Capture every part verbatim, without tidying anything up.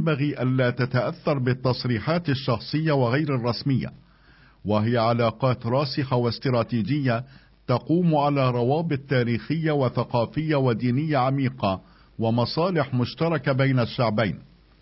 ينبغي ألا تتأثر بالتصريحات الشخصية وغير الرسمية، وهي علاقات راسخة واستراتيجية تقوم على روابط تاريخية وثقافية ودينية عميقة ومصالح مشتركة بين الشعبين.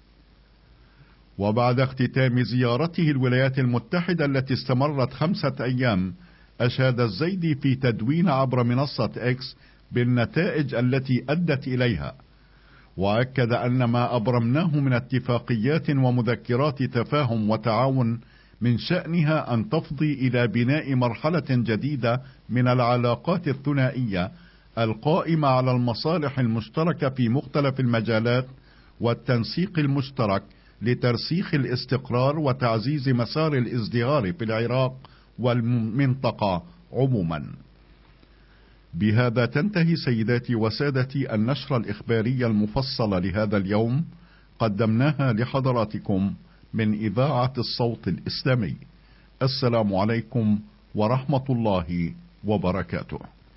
وبعد اختتام زيارته الولايات المتحدة التي استمرت خمسة أيام، أشاد الزيدي في تدوين عبر منصة إكس بالنتائج التي أدت إليها، وأكد أن ما أبرمناه من اتفاقيات ومذكرات تفاهم وتعاون من شأنها أن تفضي إلى بناء مرحلة جديدة من العلاقات الثنائية القائمة على المصالح المشتركة في مختلف المجالات والتنسيق المشترك لترسيخ الاستقرار وتعزيز مسار الازدهار في العراق والمنطقة عموما. بهذا تنتهي سيداتي وسادتي النشرة الإخبارية المفصلة لهذا اليوم، قدمناها لحضراتكم من إذاعة الصوت الإسلامي. السلام عليكم ورحمة الله وبركاته.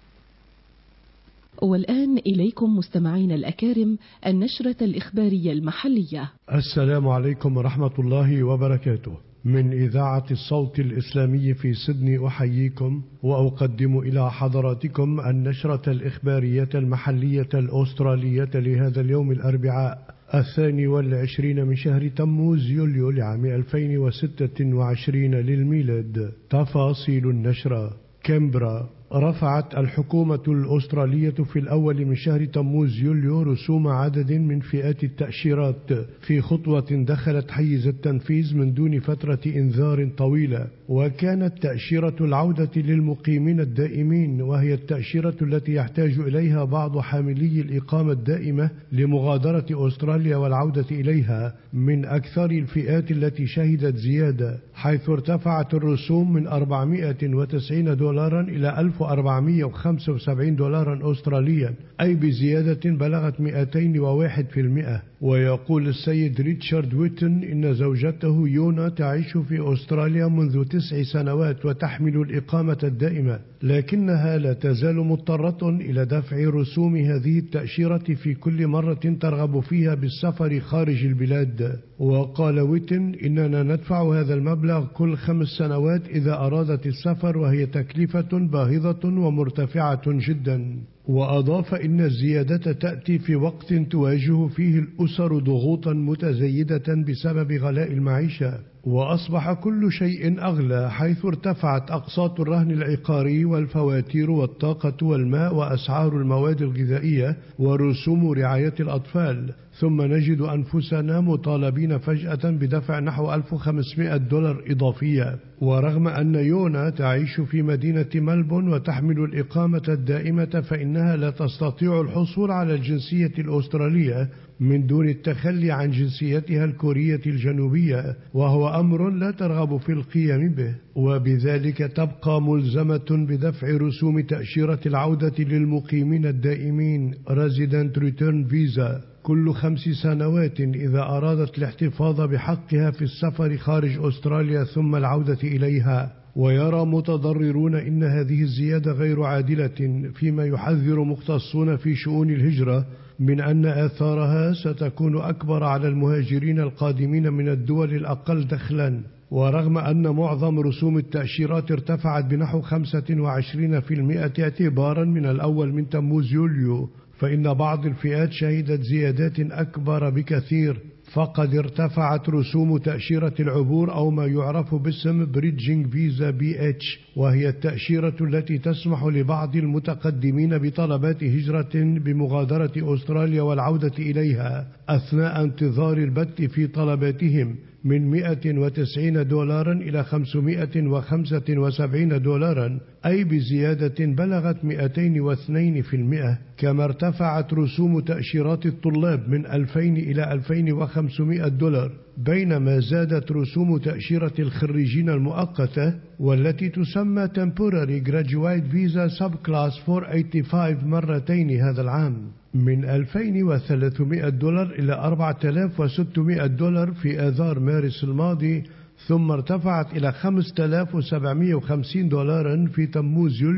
والآن إليكم مستمعين الأكارم النشرة الإخبارية المحلية. السلام عليكم ورحمة الله وبركاته. من إذاعة الصوت الإسلامي في سيدني أحييكم وأقدم إلى حضراتكم النشرة الإخبارية المحلية الأسترالية لهذا اليوم الأربعاء الثاني والعشرين من شهر تموز يوليو لعام ألفين وستة وعشرين للميلاد. تفاصيل النشرة. كامبرا. رفعت الحكومة الأسترالية في الأول من شهر تموز يوليو رسوم عدد من فئات التأشيرات في خطوة دخلت حيز التنفيذ من دون فترة إنذار طويلة، وكانت تأشيرة العودة للمقيمين الدائمين، وهي التأشيرة التي يحتاج إليها بعض حاملي الإقامة الدائمة لمغادرة أستراليا والعودة إليها، من أكثر الفئات التي شهدت زيادة، حيث ارتفعت الرسوم من أربعمائة وتسعين دولارا إلى ألف وأربعمائة وخمسة وسبعين دولارا أستراليا، أي بزيادة بلغت مئتين وواحد بالمئة. ويقول السيد ريتشارد ويتن إن زوجته يونا تعيش في أستراليا منذ تسع سنوات وتحمل الإقامة الدائمة، لكنها لا تزال مضطرة إلى دفع رسوم هذه التأشيرة في كل مرة ترغب فيها بالسفر خارج البلاد. وقال ويتن إننا ندفع هذا المبلغ كل خمس سنوات إذا أرادت السفر، وهي تكلفة باهظة ومرتفعة جدا. وأضاف إن الزيادة تأتي في وقت تواجه فيه الأسر ضغوطا متزايدة بسبب غلاء المعيشة، وأصبح كل شيء أغلى، حيث ارتفعت أقساط الرهن العقاري والفواتير والطاقة والماء وأسعار المواد الغذائية ورسوم رعاية الأطفال. ثم نجد أنفسنا مطالبين فجأة بدفع نحو ألف وخمسمائة دولار إضافية. ورغم أن يونا تعيش في مدينة ملبون وتحمل الإقامة الدائمة، فإنها لا تستطيع الحصول على الجنسية الأسترالية من دون التخلي عن جنسيتها الكورية الجنوبية، وهو أمر لا ترغب في القيام به، وبذلك تبقى ملزمة بدفع رسوم تأشيرة العودة للمقيمين الدائمين Resident Return Visa كل خمس سنوات إذا أرادت الاحتفاظ بحقها في السفر خارج أستراليا ثم العودة إليها. ويرى متضررون إن هذه الزيادة غير عادلة، فيما يحذر مختصون في شؤون الهجرة من أن آثارها ستكون أكبر على المهاجرين القادمين من الدول الأقل دخلا. ورغم أن معظم رسوم التأشيرات ارتفعت بنحو خمسة وعشرين بالمئة اعتبارا من الأول من تموز يوليو، فإن بعض الفئات شهدت زيادات أكبر بكثير. فقد ارتفعت رسوم تأشيرة العبور أو ما يعرف باسم بريدجينج فيزا بي اتش، وهي التأشيرة التي تسمح لبعض المتقدمين بطلبات هجرة بمغادرة أستراليا والعودة إليها أثناء انتظار البت في طلباتهم من مئة وتسعين دولارا إلى خمسمائة وخمسة وسبعين دولارا، أي بزيادة بلغت مئتين واثنين بالمئة. كما ارتفعت رسوم تأشيرات الطلاب من ألفين إلى ألفين وخمسمائة دولار، بينما زادت رسوم تأشيرة الخريجين المؤقتة والتي تسمى Temporary Graduate Visa Subclass أربعمائة وخمسة وثمانين مرتين هذا العام، من ألفين وثلاثمائة دولار إلى أربعة آلاف وستمائة دولار في آذار مارس الماضي، ثم ارتفعت إلى خمسة آلاف وسبعمائة وخمسين دولارا في تموز يوليو.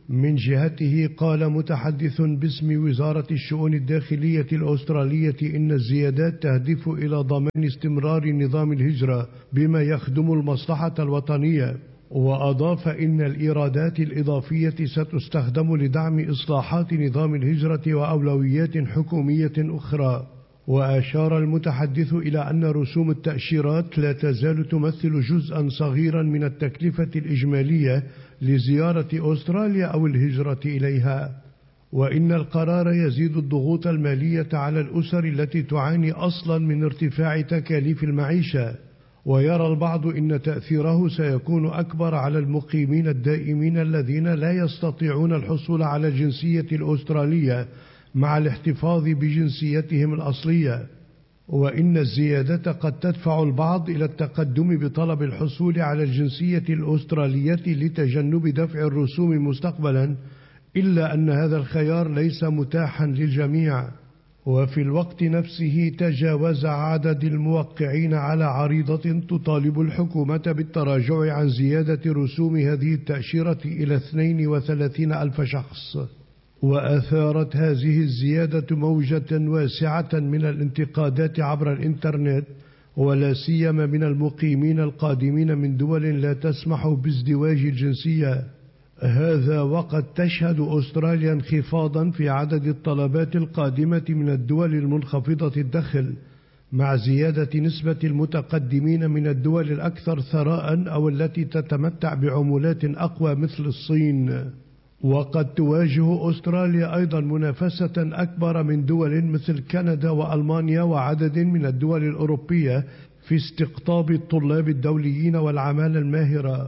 من جهته قال متحدث باسم وزارة الشؤون الداخلية الأسترالية إن الزيادات تهدف إلى ضمان استمرار نظام الهجرة بما يخدم المصلحة الوطنية. وأضاف إن الإيرادات الإضافية ستستخدم لدعم إصلاحات نظام الهجرة وأولويات حكومية أخرى. وأشار المتحدث إلى أن رسوم التأشيرات لا تزال تمثل جزءا صغيرا من التكلفة الإجمالية لزيارة أستراليا أو الهجرة إليها، وإن القرار يزيد الضغوط المالية على الأسر التي تعاني أصلا من ارتفاع تكاليف المعيشة. ويرى البعض إن تأثيره سيكون أكبر على المقيمين الدائمين الذين لا يستطيعون الحصول على الجنسية الأسترالية مع الاحتفاظ بجنسيتهم الأصلية، وإن الزيادة قد تدفع البعض إلى التقدم بطلب الحصول على الجنسية الأسترالية لتجنب دفع الرسوم مستقبلا، إلا أن هذا الخيار ليس متاحا للجميع. وفي الوقت نفسه تجاوز عدد الموقعين على عريضة تطالب الحكومة بالتراجع عن زيادة رسوم هذه التأشيرة إلى اثنين وثلاثين ألف شخص. وأثارت هذه الزيادة موجة واسعة من الانتقادات عبر الإنترنت، ولا سيما من المقيمين القادمين من دول لا تسمح بازدواج الجنسية. هذا وقد تشهد أستراليا انخفاضا في عدد الطلبات القادمة من الدول المنخفضة الدخل، مع زيادة نسبة المتقدمين من الدول الأكثر ثراء أو التي تتمتع بعملات أقوى مثل الصين. وقد تواجه أستراليا أيضا منافسة أكبر من دول مثل كندا وألمانيا وعدد من الدول الأوروبية في استقطاب الطلاب الدوليين والعمالة الماهرة.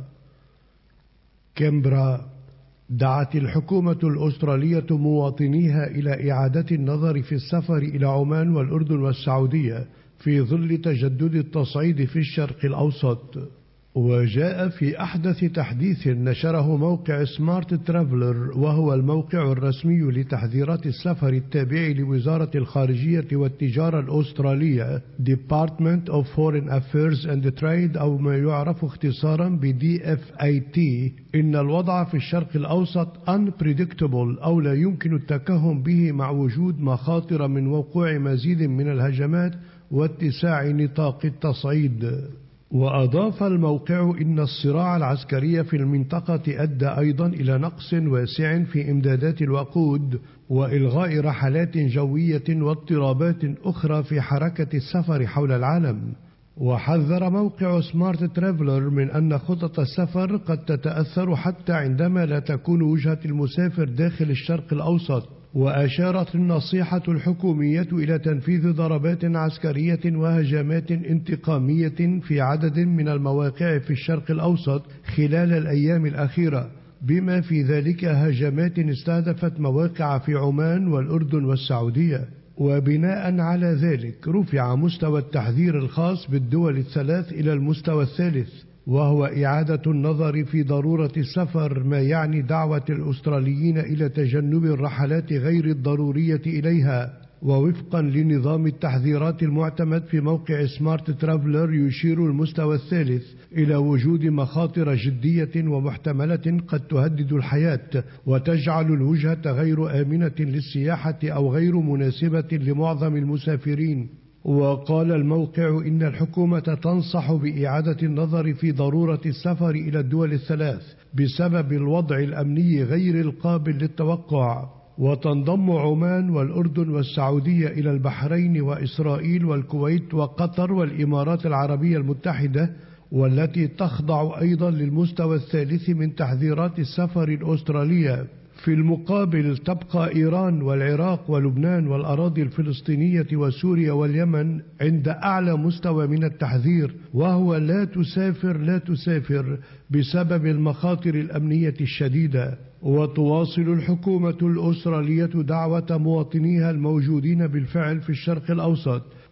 كامبرا. دعت الحكومة الأسترالية مواطنيها إلى إعادة النظر في السفر إلى عمان والأردن والسعودية في ظل تجدد التصعيد في الشرق الأوسط. وجاء في أحدث تحديث نشره موقع سمارت ترافلر، وهو الموقع الرسمي لتحذيرات السفر التابع لوزارة الخارجية والتجارة الأسترالية Department of Foreign Affairs and Trade، أو ما يعرف اختصارا ب دي إف إيه تي، إن الوضع في الشرق الأوسط unpredictable أو لا يمكن التكهن به، مع وجود مخاطر من وقوع مزيد من الهجمات واتساع نطاق التصعيد. وأضاف الموقع إن الصراع العسكري في المنطقة أدى أيضا إلى نقص واسع في إمدادات الوقود وإلغاء رحلات جوية واضطرابات أخرى في حركة السفر حول العالم. وحذر موقع سمارت ترافلر من أن خطط السفر قد تتأثر حتى عندما لا تكون وجهة المسافر داخل الشرق الأوسط. وأشارت النصيحة الحكومية إلى تنفيذ ضربات عسكرية وهجمات انتقامية في عدد من المواقع في الشرق الأوسط خلال الأيام الأخيرة، بما في ذلك هجمات استهدفت مواقع في عمان والأردن والسعودية. وبناء على ذلك رفع مستوى التحذير الخاص بالدول الثلاث إلى المستوى الثالث، وهو إعادة النظر في ضرورة السفر، ما يعني دعوة الأستراليين إلى تجنب الرحلات غير الضرورية إليها. ووفقا لنظام التحذيرات المعتمد في موقع سمارت ترافلر، يشير المستوى الثالث إلى وجود مخاطر جدية ومحتملة قد تهدد الحياة وتجعل الوجهة غير آمنة للسياحة أو غير مناسبة لمعظم المسافرين. وقال الموقع إن الحكومة تنصح بإعادة النظر في ضرورة السفر إلى الدول الثلاث بسبب الوضع الأمني غير القابل للتوقع. وتنضم عمان والأردن والسعودية إلى البحرين وإسرائيل والكويت وقطر والإمارات العربية المتحدة، والتي تخضع أيضا للمستوى الثالث من تحذيرات السفر الأسترالية. في المقابل تبقى إيران والعراق ولبنان والأراضي الفلسطينية وسوريا واليمن عند أعلى مستوى من التحذير، وهو لا تسافر لا تسافر بسبب المخاطر الأمنية الشديدة. وتواصل الحكومة الأسترالية دعوة مواطنيها الموجودين بالفعل في الشرق الأوسط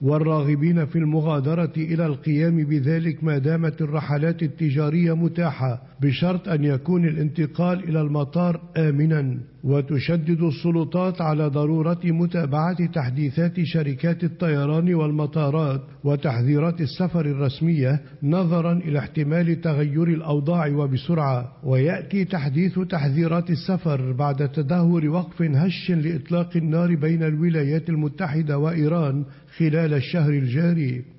والراغبين في المغادرة إلى القيام بذلك ما دامت الرحلات التجارية متاحة، بشرط أن يكون الانتقال إلى المطار آمنا. وتشدد السلطات على ضرورة متابعة تحديثات شركات الطيران والمطارات وتحذيرات السفر الرسمية نظرا إلى احتمال تغير الأوضاع وبسرعة. ويأتي تحديث تحذيرات السفر بعد تدهور وقف هش لإطلاق النار بين الولايات المتحدة وإيران خلال الشهر الجاري.